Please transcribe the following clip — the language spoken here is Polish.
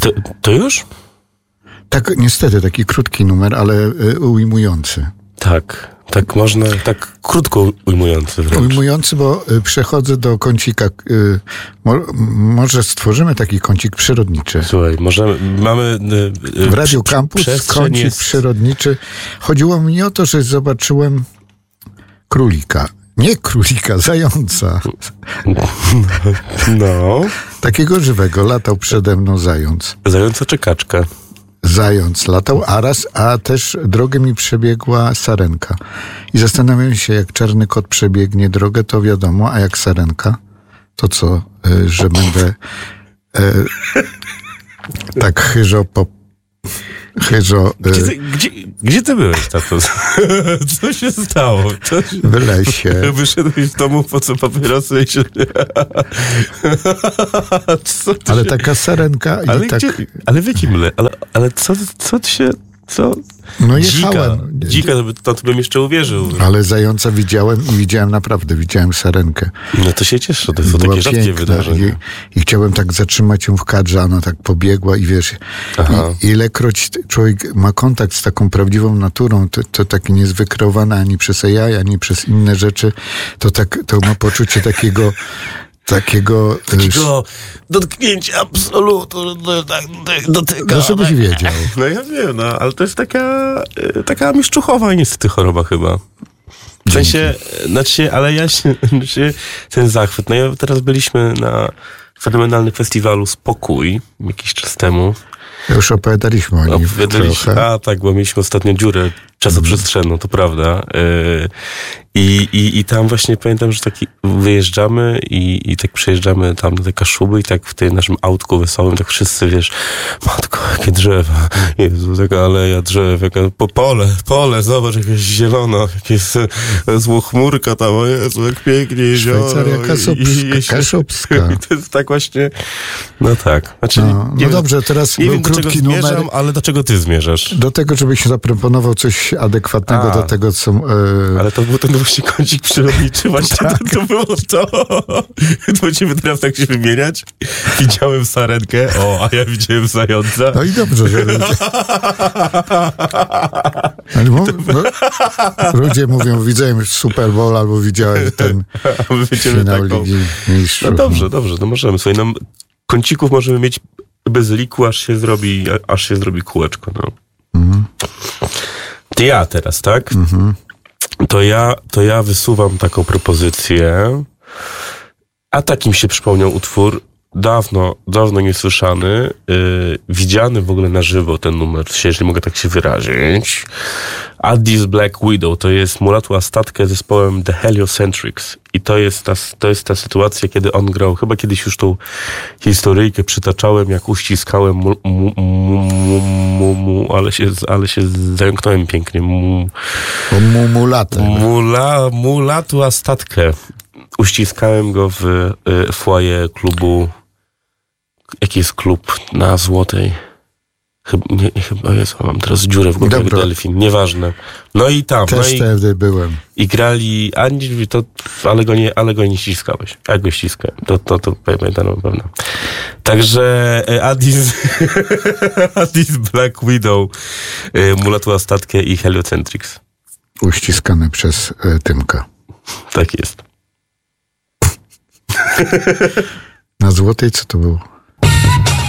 To już? Tak, niestety, taki krótki numer, ale ujmujący. Tak można, tak krótko ujmujący wręcz. Ujmujący, bo przechodzę do kącika. Może stworzymy taki kącik przyrodniczy. Słuchaj, mamy... W Radiu Campus kącik przyrodniczy. Chodziło mi o to, że zobaczyłem królika. Nie królika, zająca. No. Takiego żywego. Latał przede mną zając. Zająca czy kaczka? Zając latał, a też drogę mi przebiegła sarenka. I zastanawiam się, jak czarny kot przebiegnie drogę, to wiadomo, a jak sarenka, to co, że będę tak chyżo. Gdzie ty byłeś, tato? Co się stało? W lesie. Wyszedłeś z domu, po co papierosy i się... Ale taka sarenka i tak... Ale w jakim ale co ty się... Co? No jechałem. Dzika, to bym jeszcze uwierzył. Ale zająca widziałem widziałem sarenkę. No to się cieszę, to są takie rzadkie wydarzenia. I chciałem tak zatrzymać ją w kadrze, ona tak pobiegła i wiesz, ilekroć człowiek ma kontakt z taką prawdziwą naturą, to taki nie jest wykreowany ani przez AI, ani przez inne rzeczy, to ma poczucie takiego dotknięcia absolutu, dotyka. No, żebyś wiedział. No ja wiem, ale to jest taka mieszczuchowa niestety choroba chyba. W sensie, ale ten zachwyt. No ja teraz byliśmy na fenomenalnym festiwalu Spokój jakiś czas temu. Już opowiadaliśmy o nim trochę. A tak, bo mieliśmy ostatnio dziurę czasoprzestrzenną, to prawda. I tam właśnie pamiętam, że tak wyjeżdżamy i tak przejeżdżamy tam do tej Kaszuby i tak w tej naszym autku wesołym, tak wszyscy, wiesz, matko, jakie drzewa, Jezu, taka aleja drzew, jaka pole, zobacz, jakieś zielono, jakieś złochmurka tam, o Jezu, jak pięknie jezioro. Szwajcaria Kaszubska. I to jest tak właśnie, no tak. Znaczy, no dobrze, teraz nie był wiem, krótki do czego numer. zmierzam, ale do czego ty zmierzasz? Do tego, żebyś zaproponował coś adekwatnego do tego, co... Ale to był ten właśnie kącik przyrodniczy, właśnie tak. to było to. Będziemy teraz tak się wymieniać. Widziałem sarenkę, a ja widziałem zająca. No i dobrze, że ludzie mówią, widziałem Super Bowl albo widziałem ten finał Ligi Mistrzów. No dobrze, to możemy. Słuchaj, kącików możemy mieć bez liku, aż się zrobi kółeczko. No. To ja teraz, tak? To ja wysuwam taką propozycję. A takim się przypomniał utwór dawno niesłyszany, widziany w ogóle na żywo ten numer, jeśli mogę tak się wyrazić. Addis Black Widow, to jest Mulatu Astatkę z zespołem The Heliocentrics. I to jest ta sytuacja, kiedy on grał, chyba kiedyś już tą historyjkę przytaczałem, jak uściskałem ale się zająknąłem pięknie. Mulatu Astatkę. Uściskałem go w foyer klubu. Jaki jest klub na Złotej? Chyba jest, mam teraz dziurę w głowie, delfin, nieważne. No i tam. Też wtedy byłem. I grali, ale go nie ściskałeś. Jak go ściskałem, to pamiętam na pewno. Także Addis Black Widow, Mulatu Astatkę i Heliocentrics. Uściskany przez Tymka. Tak jest. Na Złotej co to było?